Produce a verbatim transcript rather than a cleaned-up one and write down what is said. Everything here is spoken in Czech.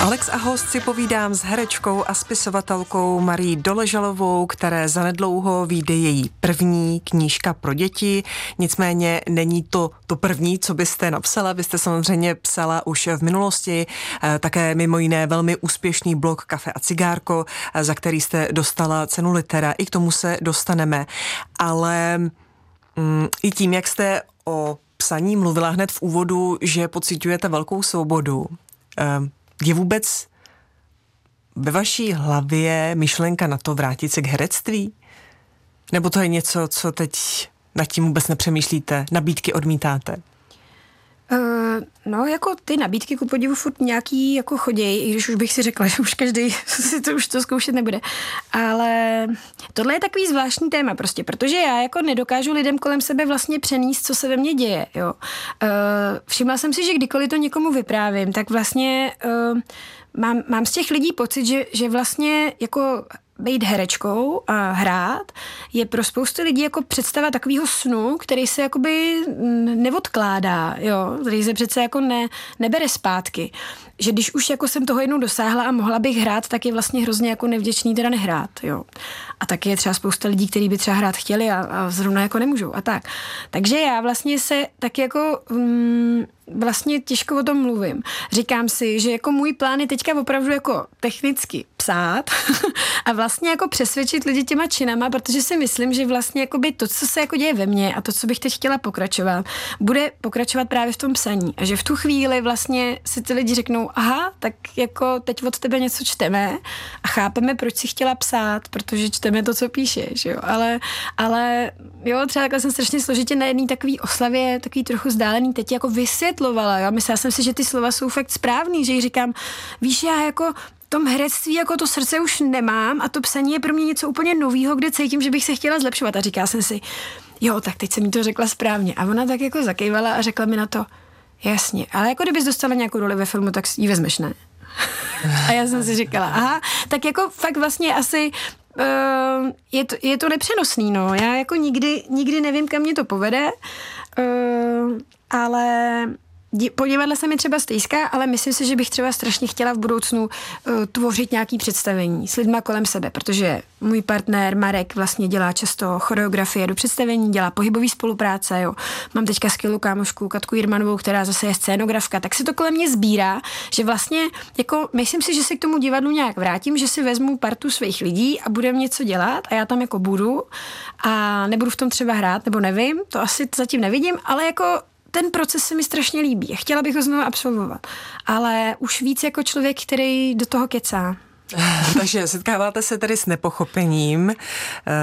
Alex a host si povídám s herečkou a spisovatelkou Marií Doležalovou, které zanedlouho vyjde její první knížka pro děti. Nicméně není to to první, co byste napsala. Vy jste samozřejmě psala už v minulosti, také mimo jiné velmi úspěšný blog Kafe a cigárko, za který jste dostala cenu Litera. I k tomu se dostaneme. Ale mm, i tím, jak jste o psaní mluvila hned v úvodu, že pociťujete velkou svobodu, je vůbec ve vaší hlavě myšlenka na to vrátit se k herectví? Nebo to je něco, co teď nad tím vůbec nepřemýšlíte, nabídky odmítáte? Uh, no, jako ty nabídky ku podivu furt nějaký jako choděj, i když už bych si řekla, že už každý si to už to zkoušet nebude. Ale tohle je takový zvláštní téma prostě, protože já jako nedokážu lidem kolem sebe vlastně přenést, co se ve mně děje, jo. Uh, všimla jsem si, že kdykoliv to někomu vyprávím, tak vlastně uh, mám, mám z těch lidí pocit, že, že vlastně jako být herečkou a hrát je pro spoustu lidí jako představa takového snu, který se jakoby neodkládá, jo, který se přece jako ne, nebere zpátky. Že když už jako jsem toho jednou dosáhla a mohla bych hrát, tak je vlastně hrozně jako nevděčný teda nehrát, jo. A taky je třeba spousta lidí, kteří by třeba hrát chtěli a, a zrovna jako nemůžou a tak. Takže já vlastně se tak jako um, vlastně těžko o tom mluvím. Říkám si, že jako můj plán je teďka opravdu jako technicky psát a vlastně jako přesvědčit lidi těma činama, protože si myslím, že vlastně jakoby to, co se jako děje ve mně a to, co bych teď chtěla pokračovat, bude pokračovat právě v tom psaní. A že v tu chvíli vlastně si ty lidi řeknou, aha, tak jako teď od tebe něco čteme a chápeme, proč si chtěla psát, protože čteme to, co píšeš, jo. Ale, ale jo, třeba takhle jsem strašně složitě na jedné takové oslavě, takový trochu vzdálený, teď jako vysvětlovala, jo. Myslela jsem si, že ty slova jsou fakt správný, že jí říkám, víš, já jako v tom herectví jako to srdce už nemám a to psaní je pro mě něco úplně novýho, kde cítím, že bych se chtěla zlepšovat. A říká jsem si, jo, tak teď jsem mi to řekla správně. A ona tak jako zakývala a řekla mi na to, jasně, ale jako kdybys dostala nějakou roli ve filmu, tak ji vezmeš, ne? A já jsem si říkala, aha, tak jako fakt vlastně asi uh, je, to, je to nepřenosný, no. Já jako nikdy, nikdy nevím, kam mě to povede, uh, ale po divadle se mi třeba stýská, ale myslím si, že bych třeba strašně chtěla v budoucnu uh, tvořit nějaký představení s lidma kolem sebe, protože můj partner Marek vlastně dělá často choreografie do představení, dělá pohybový spolupráce, jo. Mám teďka skvělou kámošku Katku Jirmanovou, která zase je scénografka, tak se to kolem mě sbírá, že vlastně jako myslím si, že se k tomu divadlu nějak vrátím, že si vezmu partu svých lidí a budeme něco dělat a já tam jako budu a nebudu v tom třeba hrát, nebo nevím, to asi zatím nevidím, ale jako ten proces se mi strašně líbí a chtěla bych ho znovu absolvovat. Ale už víc jako člověk, který do toho kecá. Takže setkáváte se tedy s nepochopením.